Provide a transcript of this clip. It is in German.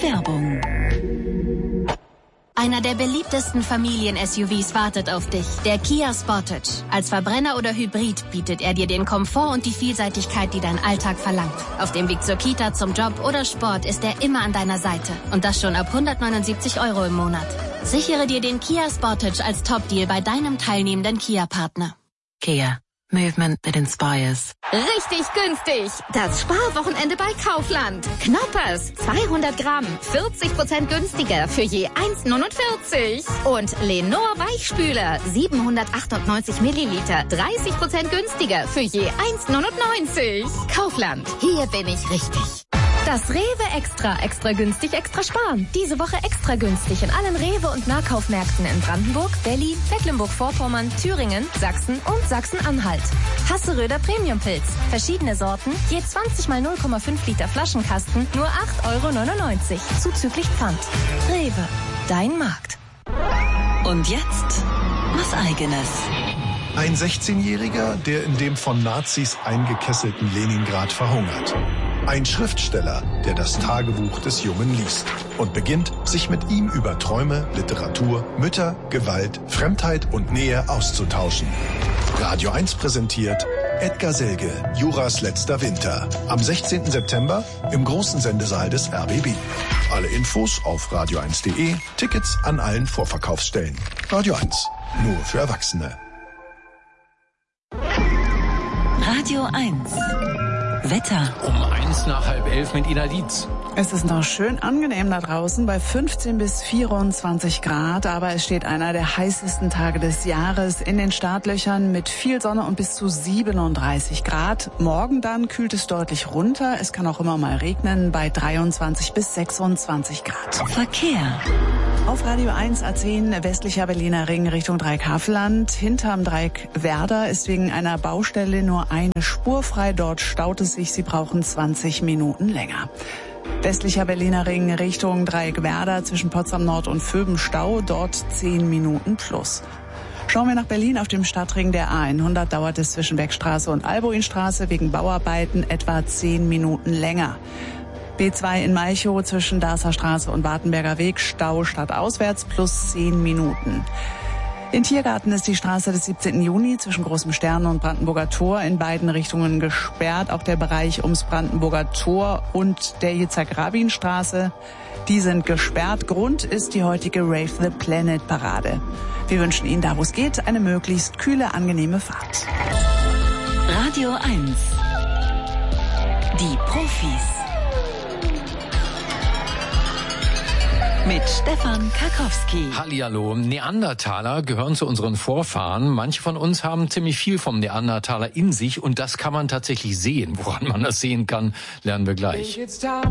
Werbung. Einer der beliebtesten Familien-SUVs wartet auf dich. Der Kia Sportage. Als Verbrenner oder Hybrid bietet er dir den Komfort und die Vielseitigkeit, die dein Alltag verlangt. Auf dem Weg zur Kita, zum Job oder Sport ist er immer an deiner Seite. Und das schon ab 179 € im Monat. Sichere dir den Kia Sportage als Top-Deal bei deinem teilnehmenden Kia-Partner. Kia. Movement that inspires. Richtig günstig. Das Sparwochenende bei Kaufland. Knoppers. 200 Gramm. 40% günstiger für je 1,49. Und Lenor Weichspüler. 798 Milliliter. 30% günstiger für je 1,99. Kaufland. Hier bin ich richtig. Das Rewe Extra. Extra günstig, extra sparen. Diese Woche extra günstig in allen Rewe- und Nahkaufmärkten in Brandenburg, Berlin, Mecklenburg-Vorpommern, Thüringen, Sachsen und Sachsen-Anhalt. Hasseröder Premiumpilz. Verschiedene Sorten, je 20 mal 0,5 Liter Flaschenkasten, nur 8,99 € zuzüglich Pfand. Rewe, dein Markt. Und jetzt was Eigenes. Ein 16-Jähriger, der in dem von Nazis eingekesselten Leningrad verhungert. Ein Schriftsteller, der das Tagebuch des Jungen liest und beginnt, sich mit ihm über Träume, Literatur, Mütter, Gewalt, Fremdheit und Nähe auszutauschen. Radio 1 präsentiert Edgar Selge, Juras letzter Winter. Am 16. September im großen Sendesaal des RBB. Alle Infos auf radio1.de, Tickets an allen Vorverkaufsstellen. Radio 1, nur für Erwachsene. Radio 1. Wetter. Um 11:01 mit Ina Dietz. Es ist noch schön angenehm da draußen bei 15 bis 24 Grad, aber es steht einer der heißesten Tage des Jahres in den Startlöchern mit viel Sonne und bis zu 37 Grad. Morgen dann kühlt es deutlich runter. Es kann auch immer mal regnen bei 23 bis 26 Grad. Verkehr. Auf Radio 1 A10 westlicher Berliner Ring Richtung Dreieck-Havelland. Hinterm Dreieck Werder ist wegen einer Baustelle nur eine Spur frei. Dort staut es sich. Sie brauchen 20 Minuten länger. Westlicher Berliner Ring Richtung Dreieck Werder zwischen Potsdam Nord und Vöben Stau. Dort 10 Minuten plus. Schauen wir nach Berlin. Auf dem Stadtring der A100 dauert es zwischen Beckstraße und Alboinstraße wegen Bauarbeiten etwa 10 Minuten länger. B2 in Malchow zwischen Darßer Straße und Wartenberger Weg, Stau stadtauswärts plus 10 Minuten. In Tiergarten ist die Straße des 17. Juni zwischen Großem Stern und Brandenburger Tor in beiden Richtungen gesperrt. Auch der Bereich ums Brandenburger Tor und der Yitzhak-Rabin-Straße, die sind gesperrt. Grund ist die heutige Rave the Planet Parade. Wir wünschen Ihnen da, wo es geht, eine möglichst kühle, angenehme Fahrt. Radio 1. Die Profis. Mit Stefan Karkowski. Hallihallo. Neandertaler gehören zu unseren Vorfahren. Manche von uns haben ziemlich viel vom Neandertaler in sich und das kann man tatsächlich sehen. Woran man das sehen kann, lernen wir gleich.